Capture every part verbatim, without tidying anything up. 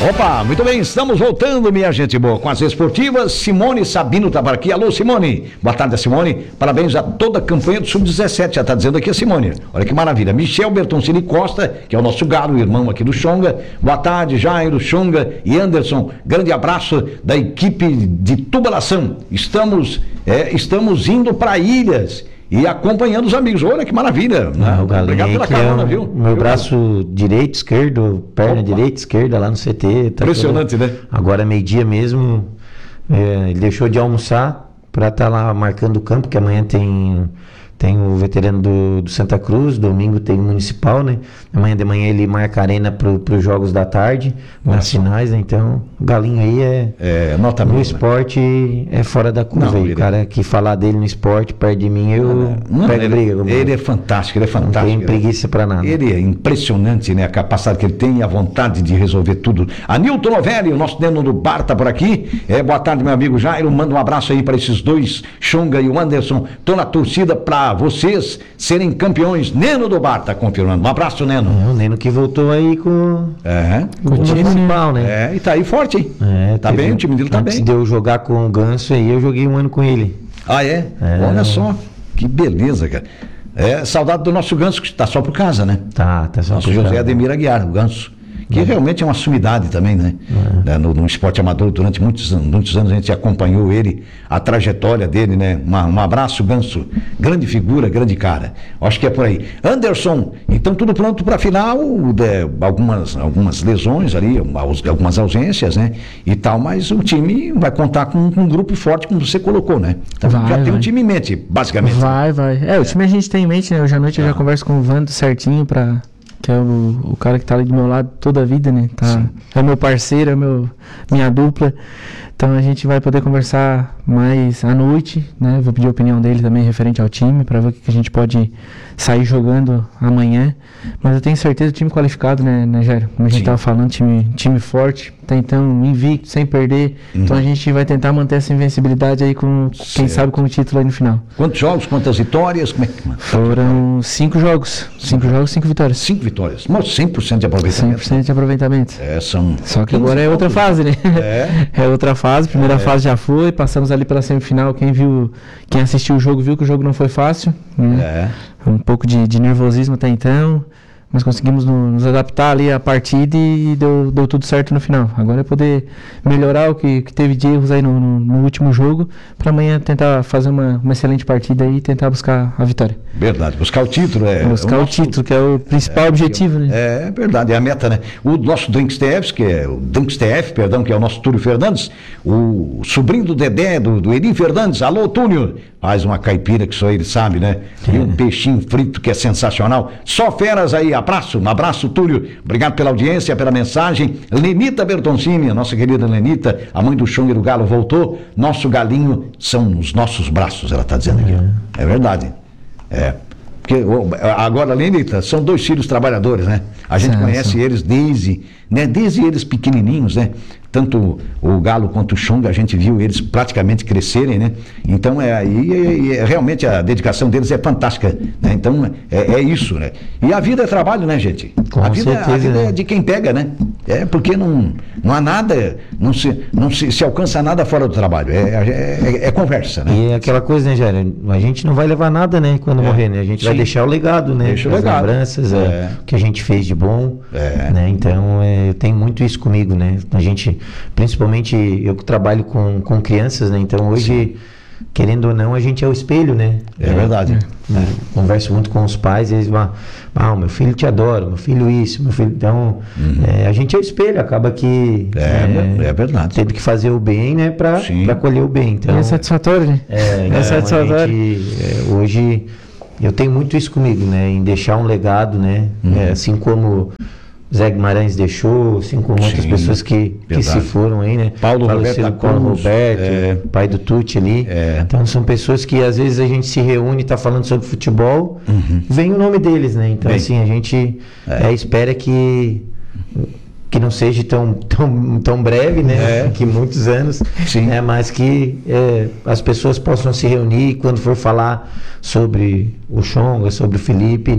Opa, muito bem, estamos voltando, minha gente boa, com as esportivas. Simone Sabino está por aqui. Alô, Simone. Boa tarde, Simone. Parabéns a toda a campanha do sub dezessete, já está dizendo aqui a Simone. Olha que maravilha. Michel Bertoncini Costa, que é o nosso galo, irmão aqui do Xonga. Boa tarde, Jairo, Xonga e Anderson. Grande abraço da equipe de tubulação. Estamos, é, estamos indo para Ilhas e acompanhando os amigos. Olha que maravilha, né? Obrigado pela carona, é um, viu? Meu braço direito, esquerdo, perna Opa. direita, esquerda lá no C T. Tá impressionante, tudo... né? Agora meio-dia mesmo, é, ele deixou de almoçar para estar tá lá marcando o campo, que amanhã tem... Tem o veterano do, do Santa Cruz, domingo tem o Municipal, né? Amanhã de manhã ele marca a arena para os jogos da tarde, nas finais, né? Então o Galinho aí é... É, nota no mesmo, esporte né? é fora da curva. Não, aí, o cara é... que falar dele no esporte, perto de mim, eu não, pego ele, briga. Ele é fantástico, ele é fantástico. Não tem preguiça para nada. Ele é impressionante, né? A capacidade que ele tem e a vontade de resolver tudo. Anilton Novelli, o nosso dono do bar tá por aqui. É, boa tarde, meu amigo Jairo. Manda um abraço aí para esses dois, Xonga e o Anderson. Tô na torcida para vocês serem campeões. Neno do Bar tá confirmando. Um abraço, Neno. É, o Neno que voltou aí com, é. com o time municipal, né? É, e tá aí forte, hein? É, tá bem, o time dele tá antes bem. de eu jogar com o Ganso aí, eu joguei um ano com ele. Ah, é? é. Olha só, que beleza, cara. É, saudade do nosso Ganso, que tá só por casa, né? Tá, tá só nosso por José casa. Ademir Aguiar, o Ganso. Que é. realmente é uma sumidade também, né? É. No, no esporte amador, durante muitos, muitos anos a gente acompanhou ele, a trajetória dele, né? Uma, um abraço, Ganso. Grande figura, grande cara. Acho que é por aí. Anderson, então tudo pronto para a final, de, algumas, algumas lesões ali, algumas ausências, né? E tal, mas o time vai contar com, com um grupo forte, como você colocou, né? Então, vai, já vai. tem um time em mente, basicamente. Vai, vai. É, o time a gente tem em mente, né? Hoje à noite eu já converso com o Vando certinho para... que é o, o cara que tá ali do meu lado toda a vida, né? Tá, é meu parceiro, é meu, minha dupla. Então a gente vai poder conversar mais à noite, né? Vou pedir a opinião dele também referente ao time, para ver o que, que a gente pode sair jogando amanhã. Mas eu tenho certeza, o time qualificado, né, né Jair? Como a gente Sim. tava falando, time, time forte, tá então invicto, sem perder. Uhum. Então a gente vai tentar manter essa invencibilidade aí, com, quem sabe, com o título aí no final. Quantos jogos, quantas vitórias? Como é que... Foram cinco jogos. Cinco jogos, cinco vitórias. Cinco vitórias. Mas cem por cento de aproveitamento. cem por cento de aproveitamento. É, são... Só que agora é outra fase, né? É, é outra fase. Primeira é. fase já foi, passamos ali pela semifinal. Quem viu, quem assistiu o jogo viu que o jogo não foi fácil. Né? É. Um pouco de, de nervosismo até então. Mas conseguimos no, nos adaptar ali à partida e deu, deu tudo certo no final. Agora é poder melhorar o que, que teve de erros aí no, no, no último jogo, para amanhã tentar fazer uma, uma excelente partida e tentar buscar a vitória. Verdade, buscar o título é... Buscar o, nosso... o título, que é o principal é, objetivo, né? É verdade, é a meta, né? O nosso Dunks T F, que é o Dunks T F, perdão, que é o nosso Túlio Fernandes, o sobrinho do Dedé, do, do Eli Fernandes. Alô, Túlio! Faz uma caipira que só ele sabe, né? E um peixinho frito que é sensacional. Só feras aí, abraço, um abraço, Túlio. Obrigado pela audiência, pela mensagem. Lenita Bertoncini, a nossa querida Lenita, a mãe do Xonga e do Galo, voltou. Nosso galinho são os nossos braços, ela está dizendo aqui. É verdade. É. Porque, agora, Lenita, são dois filhos trabalhadores, né? A gente sim, conhece sim. eles desde, né? Desde eles pequenininhos, né? Tanto o Galo quanto o Xonga, a gente viu eles praticamente crescerem, né? Então, é, e, e, realmente a dedicação deles é fantástica, né? Então, é, é isso, né? E a vida é trabalho, né, gente? Com a vida, certeza, a vida né? é de quem pega, né? É porque não, não há nada, não, se, não se, se alcança nada fora do trabalho, é, é, é, é conversa, né? E é aquela coisa, né, Jair? A gente não vai levar nada, né, quando é. morrer, né? A gente Sim. vai deixar o legado, né? Deixa o As legado. lembranças, é. É, o que a gente fez de bom, é. né? Então, é, eu tenho muito isso comigo, né? A gente, principalmente eu que trabalho com, com crianças, né? Então, hoje, Sim. querendo ou não, a gente é o espelho, né? É, é verdade. É, converso muito com os pais e eles vão, ah, meu filho te adora, meu filho isso, meu filho... Então, uhum. é, a gente é o espelho, acaba que... É, é, é verdade. Tendo que fazer o bem, né? Para colher o bem. Então, é satisfatório, né? É, então, é satisfatório. Gente, é, hoje, eu tenho muito isso comigo, né? Em deixar um legado, né? Uhum. É, assim como... Zé Guimarães deixou, assim como outras Sim, pessoas que, que se foram aí, né? Paulo Falecido Roberto, Paulo Roberto, é. pai do Tuti ali. É. Então são pessoas que às vezes a gente se reúne e está falando sobre futebol, uhum. vem o nome deles, né? Então, Bem, assim, a gente é. É, espera que, que não seja tão, tão, tão breve, né? É. Que muitos anos, Sim. Né? Mas que é, as pessoas possam se reunir quando for falar sobre o Xonga, sobre o Felipe, né?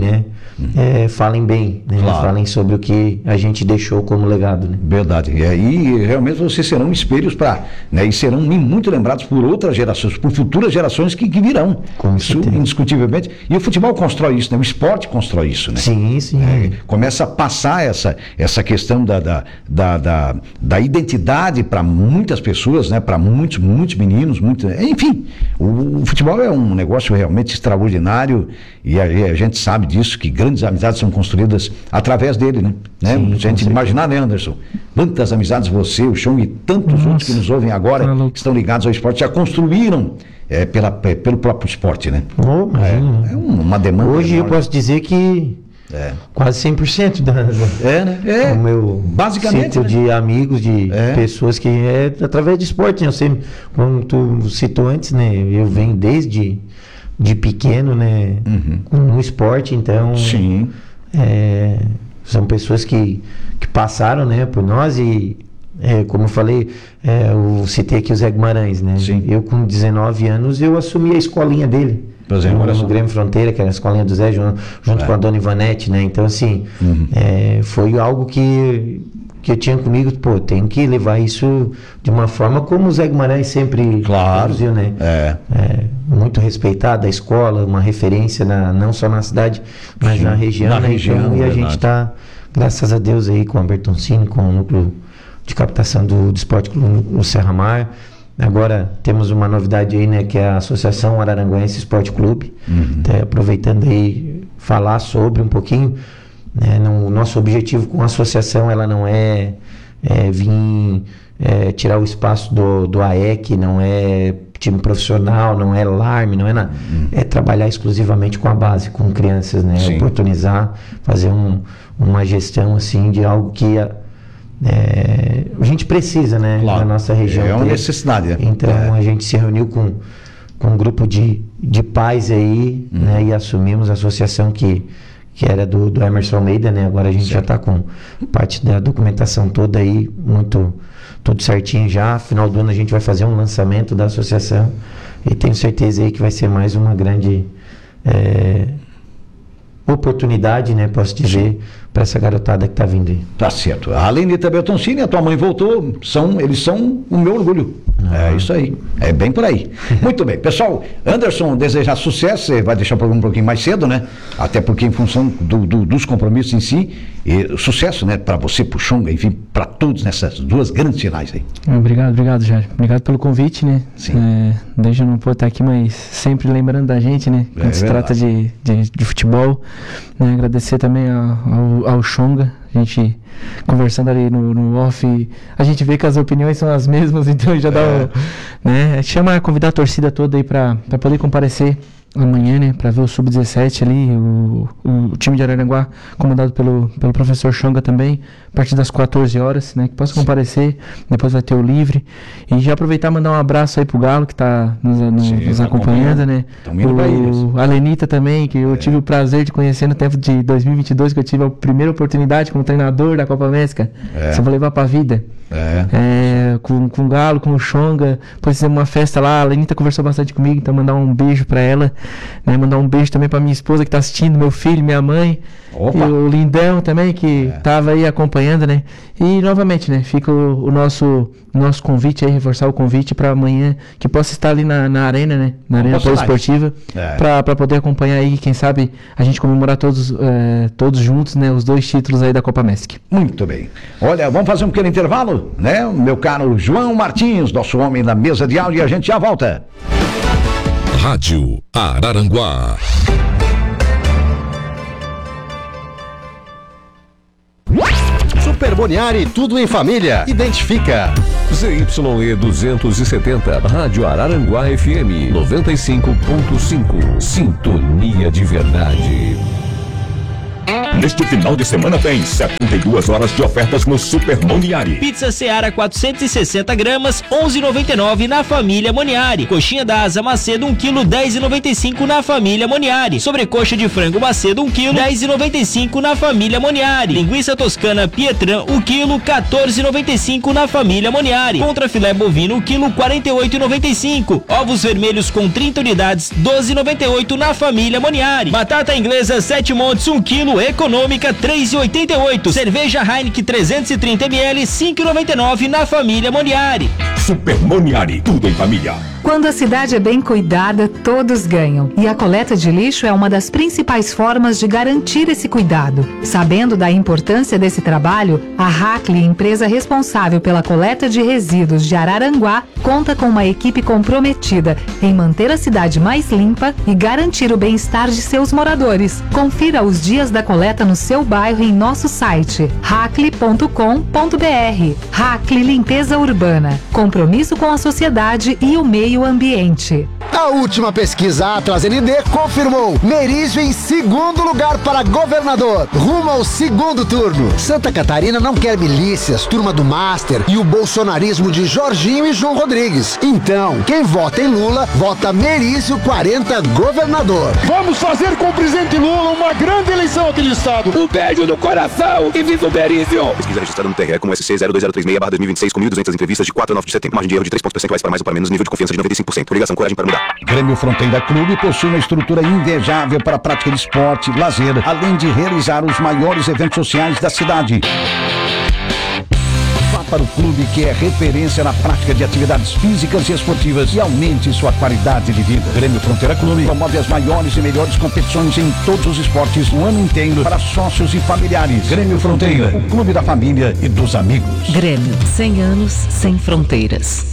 é, falem bem, né? Claro. Falem sobre o que a gente deixou como legado, né? Verdade. E aí, realmente, vocês serão espelhos para, né, e serão muito lembrados por outras gerações, por futuras gerações que, que virão. Com isso, certeza. indiscutivelmente. E o futebol constrói isso, né? O esporte constrói isso, né? Sim, sim. É, começa a passar essa, essa questão da, da, da, da, da identidade para muitas pessoas, né? Para muitos, muitos meninos, muito, enfim, o, o futebol é um negócio realmente extraordinário e a, e a gente sabe disso, que grandes amizades são construídas através dele, né? né? Sim, Se a gente com imaginar, né, Anderson? Quantas amizades você, o Chão e tantos Nossa, outros que nos ouvem agora, tá louco. que estão ligados ao esporte, já construíram é, pela, pelo próprio esporte, né? Oh, imagina. É um- uma demanda. Hoje eu enorme. posso dizer que É. quase cem por cento da, É, né? É. o meu basicamente, ciclo né? de amigos, de É. pessoas que é através de esporte, né? Eu sempre, como tu citou antes, né? Eu venho desde de pequeno, né? No esporte, então Sim. é, são pessoas que, que passaram, né, por nós e é, como eu falei, é, eu citei aqui o Zé Guimarães, né? Sim. Eu com dezenove anos eu assumi a escolinha dele. Por exemplo, no, olha só. no Grêmio Fronteira, que era a escolinha do Zé, junto, junto É. com a dona Ivanete, né? Então, assim, Uhum. é, foi algo que, que eu tinha comigo, pô, tenho que levar isso de uma forma como o Zé Guimarães sempre Claro. conduziu, né? É. É, muito respeitado, a escola, uma referência na, não só na cidade, mas Sim, na região, na né? região, Então, e a verdade. gente está, graças a Deus, aí com a Bertoncini, com o núcleo de captação do, do Esporte Clube no Serra Mar. Agora temos uma novidade aí, né, que é a Associação Araranguense Esporte Clube. Até aproveitando aí falar sobre um pouquinho, né, não- o nosso objetivo com a associação, ela não é, é vir é, tirar o espaço do, do A E C, não é time profissional, não é alarme, não é nada. É trabalhar exclusivamente com a base, com crianças, né? Sim. Oportunizar, fazer um, uma gestão assim de algo que a, é, a gente precisa, né? Claro. Na nossa região. É uma ter. necessidade, né? Então É. a gente se reuniu com, com um grupo de, de pais aí, Uhum. né? E assumimos a associação que, que era do, do Emerson Almeida, né? Agora a gente já está com parte da documentação toda aí, muito tudo certinho já. Final do ano a gente vai fazer um lançamento da associação e tenho certeza aí que vai ser mais uma grande é, oportunidade, né? Posso dizer, para essa garotada que está vindo aí. Tá certo. A Lenita Bertoncini, a tua mãe voltou, são, eles são o meu orgulho. É isso aí. É bem por aí. Muito bem. Pessoal, Anderson desejar sucesso, você vai deixar o programa um pouquinho mais cedo, né? Até porque em função do, do- dos compromissos em si, e sucesso, né? Para você, pro Xonga, enfim, para todos nessas duas grandes finais aí. Obrigado, obrigado, Jair. Obrigado pelo convite, né? Sim. É, desde eu não poder estar aqui, mas sempre lembrando da gente, né? Quando É se verdade. trata de, de, de futebol. Né? Agradecer também ao, ao, ao Xonga. A gente conversando ali no, no off, a gente vê que as opiniões são as mesmas, então já dá É. o, né? Chama, convidar a torcida toda aí para poder comparecer amanhã, né, para ver o sub dezessete ali, o, o time de Araranguá, comandado pelo, pelo professor Xonga também, a partir das quatorze horas, né, que possa comparecer, depois vai ter o livre, e já aproveitar e mandar um abraço aí pro Galo, que tá nos, no- Sim, nos tá acompanhando, acompanhando. né, Tão indo pra eles. o, a Lenita também, que eu tive o prazer de conhecer no tempo de dois mil e vinte e dois, que eu tive a primeira oportunidade como treinador da Copa América, É. só vou levar pra vida. É. É, com, com o Galo, com o Xonga, depois fizemos uma festa lá, a Lenita conversou bastante comigo, então mandar um beijo pra ela, né, mandar um beijo também pra minha esposa que tá assistindo, meu filho, minha mãe, Opa. e o Lindão também, que tava aí acompanhando, né, e novamente, né, fica o, o nosso, o nosso convite aí, reforçar o convite pra amanhã, que possa estar ali na, na arena, né, na Arena Posso lá. Poliesportiva, É. pra, pra poder acompanhar aí, quem sabe, a gente comemorar todos, é, todos juntos, né, os dois títulos aí da Copa Mesc. Muito bem. Olha, vamos fazer um pequeno intervalo, né? Meu caro João Martins, nosso homem da mesa de áudio, e a gente já volta. Rádio Araranguá. Super Boniari, tudo em família. Identifica. Z Y E duzentos e setenta, Rádio Araranguá F M noventa e cinco ponto cinco. Sintonia de verdade. Neste final de semana tem setenta e duas horas de ofertas no Super Moniari. Pizza Seara quatrocentos e sessenta gramas, onze e noventa e nove na família Moniari. Coxinha da Asa Macedo um quilo, dez e noventa e cinco na família Moniari. Sobrecoxa de frango Macedo um quilo, dez e noventa e cinco na família Moniari. Linguiça toscana Pietran um quilo, quatorze e noventa e cinco na família Moniari. Contra filé bovino um quilo, quarenta e oito e noventa e cinco. Ovos vermelhos com trinta unidades, doze e noventa e oito na família Moniari. Batata inglesa Sete Montes um quilo, econômica três e oitenta e oito. Cerveja Heineken trezentos e trinta mililitros, cinco e noventa e nove na família Moniari. Super Moniari, tudo em família. Quando a cidade é bem cuidada, todos ganham. E a coleta de lixo é uma das principais formas de garantir esse cuidado. Sabendo da importância desse trabalho, a Hackley, empresa responsável pela coleta de resíduos de Araranguá, conta com uma equipe comprometida em manter a cidade mais limpa e garantir o bem-estar de seus moradores. Confira os dias da coleta no seu bairro em nosso site hackley ponto com ponto br. Hackley Limpeza Urbana. Compromisso com a sociedade e o meio ambiente. A última pesquisa Atlas N D confirmou Merizio em segundo lugar para governador, rumo ao segundo turno. Santa Catarina não quer milícias, turma do Master e o bolsonarismo de Jorginho e João Rodrigues. Então, quem vota em Lula, vota Merizio quarenta governador. Vamos fazer com o presidente Lula uma grande eleição aqui no estado. Um beijo no coração e viva o Merizio. Pesquisa registrada no T R E com S C zero dois zero três seis barra dois mil e vinte e seis com mil e duzentas entrevistas de quatro a nove de setembro. Margem de erro de três pontos percentuais para mais ou para menos, nível de confiança de noventa e cinco por cento. Ligação, coragem para mudar. Grêmio Fronteira Clube possui uma estrutura invejável para a prática de esporte, lazer, além de realizar os maiores eventos sociais da cidade. Vá para o clube que é referência na prática de atividades físicas e esportivas e aumente sua qualidade de vida. Grêmio Fronteira Clube promove as maiores e melhores competições em todos os esportes o ano inteiro para sócios e familiares. Grêmio Fronteira, o clube da família e dos amigos. Grêmio, cem anos sem fronteiras.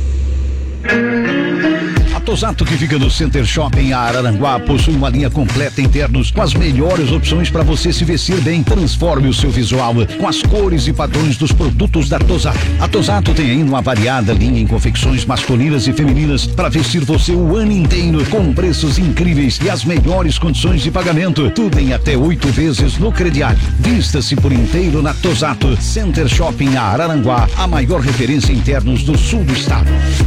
A Tosato, que fica no Center Shopping Araranguá, possui uma linha completa em ternos com as melhores opções para você se vestir bem. Transforme o seu visual com as cores e padrões dos produtos da Tosato. A Tosato tem ainda uma variada linha em confecções masculinas e femininas para vestir você o ano inteiro com preços incríveis e as melhores condições de pagamento. Tudo em até oito vezes no crediário. Vista-se por inteiro na Tosato. Center Shopping Araranguá, a maior referência em ternos do sul do estado.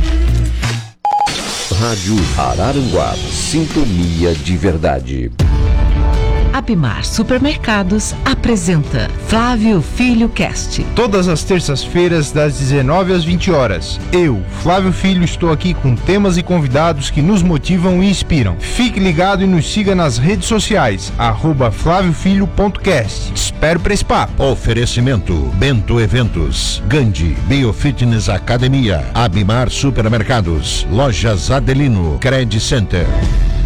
Rádio Araranguá, sintonia de verdade. Abimar Supermercados apresenta Flávio Filho Cast. Todas as terças-feiras, das dezenove às vinte horas. Eu, Flávio Filho, estou aqui com temas e convidados que nos motivam e inspiram. Fique ligado e nos siga nas redes sociais, arroba flávio filho ponto cast. Espero para esse papo. Oferecimento, Bento Eventos, Gandhi, Biofitness Academia, Abimar Supermercados, Lojas Adelino, Credit Center.